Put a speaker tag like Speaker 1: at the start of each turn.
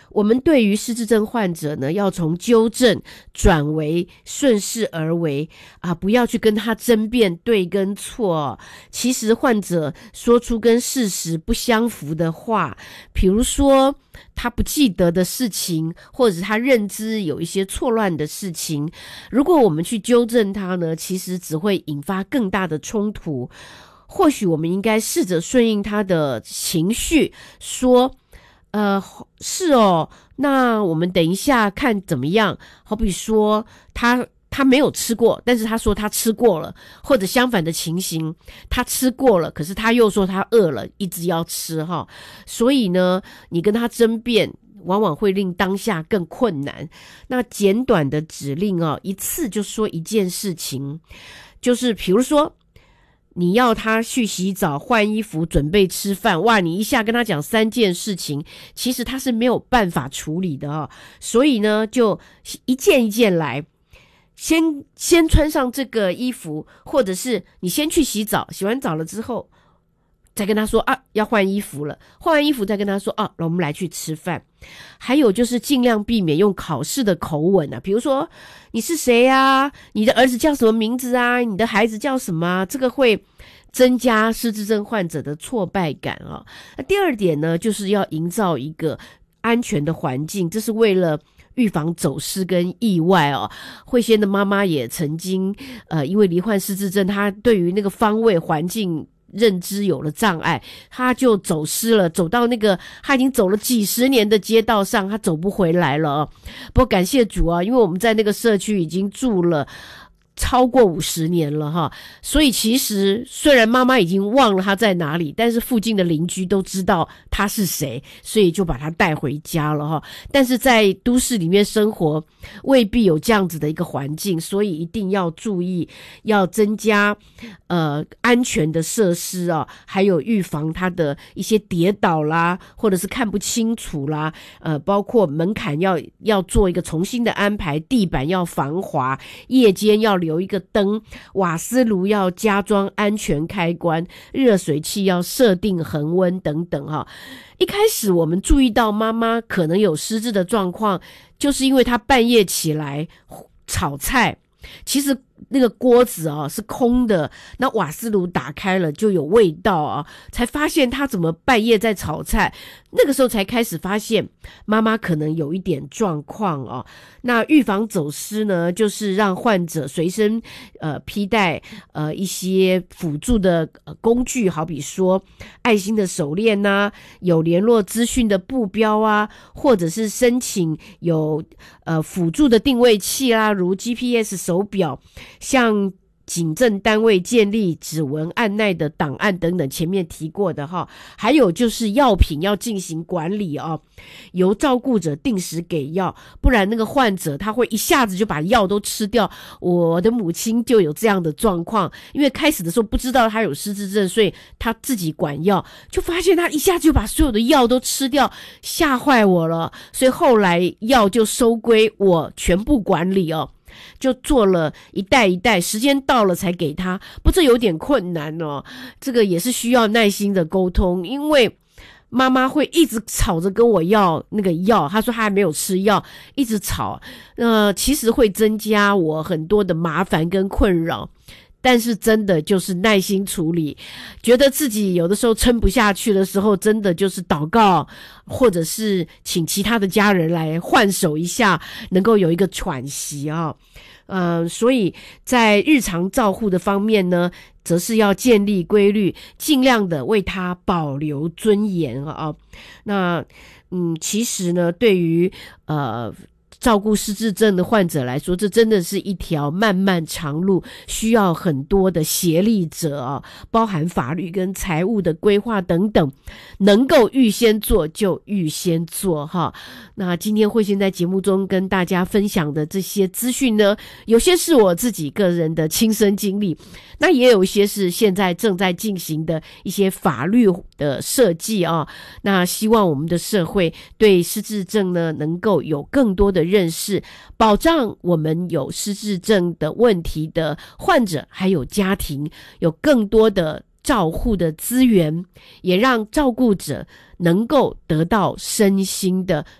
Speaker 1: 我们对于失智症患者呢，要从纠正转为顺势而为不要去跟他争辩对跟错其实患者说出跟事实不相符的话，比如说他不记得的事情，或者是他认知有一些错乱的事情，如果我们去纠正他呢，其实只会引发更大的冲突。或许我们应该试着顺应他的情绪，说是那我们等一下看怎么样。好比说他没有吃过，但是他说他吃过了，或者相反的情形，他吃过了，可是他又说他饿了，一直要吃所以呢，你跟他争辩往往会令当下更困难。那简短的指令一次就说一件事情，就是比如说你要他去洗澡、换衣服、准备吃饭，哇，你一下跟他讲3件事情，其实他是没有办法处理的所以呢，就一件一件来。先穿上这个衣服，或者是你先去洗澡，洗完澡了之后再跟他说要换衣服了，换完衣服再跟他说我们来去吃饭。还有就是尽量避免用考试的口吻比如说你是谁啊，你的儿子叫什么名字啊，你的孩子叫什么这个会增加失智症患者的挫败感那第二点呢，就是要营造一个安全的环境，这是为了预防走失跟意外慧仙的妈妈也曾经因为罹患失智症，她对于那个方位环境认知有了障碍，他就走失了，走到那个他已经走了几十年的街道上，他走不回来了不过感谢主因为我们在那个社区已经住了超过50年了所以其实虽然妈妈已经忘了他在哪里，但是附近的邻居都知道他是谁，所以就把他带回家了但是在都市里面生活未必有这样子的一个环境，所以一定要注意，要增加安全的设施还有预防他的一些跌倒啦，或者是看不清楚啦包括门槛要做一个重新的安排，地板要防滑，夜间要留一个灯，瓦斯炉要加装安全开关，热水器要设定恒温等等一开始我们注意到妈妈可能有失智的状况，就是因为她半夜起来炒菜，其实那个锅子是空的，那瓦斯炉打开了就有味道才发现她怎么半夜在炒菜，那个时候才开始发现妈妈可能有一点状况那预防走失呢，就是让患者随身披带一些辅助的工具，好比说爱心的手链有联络资讯的布标或者是申请有辅助的定位器啦，如 GPS 手表，向警政单位建立指纹按捺的档案等等，前面提过的还有就是药品要进行管理由照顾者定时给药，不然那个患者他会一下子就把药都吃掉。我的母亲就有这样的状况，因为开始的时候不知道他有失智症，所以他自己管药，就发现他一下子就把所有的药都吃掉，吓坏我了，所以后来药就收归我全部管理就做了一袋一袋，时间到了才给他，不，这有点困难这个也是需要耐心的沟通，因为妈妈会一直吵着跟我要那个药，她说她还没有吃药，一直吵其实会增加我很多的麻烦跟困扰，但是真的就是耐心处理，觉得自己有的时候撑不下去的时候，真的就是祷告，或者是请其他的家人来换手一下，能够有一个喘息所以在日常照护的方面呢，则是要建立规律，尽量的为他保留尊严那其实呢，对于照顾失智症的患者来说，这真的是一条漫漫长路，需要很多的协力者包含法律跟财务的规划等等，能够预先做就预先做那今天慧仙在节目中跟大家分享的这些资讯呢，有些是我自己个人的亲身经历，那也有一些是现在正在进行的一些法律的设计那希望我们的社会对失智症呢能够有更多的认识，保障我们有失智症的问题的患者还有家庭有更多的照护的资源，也让照顾者能够得到身心的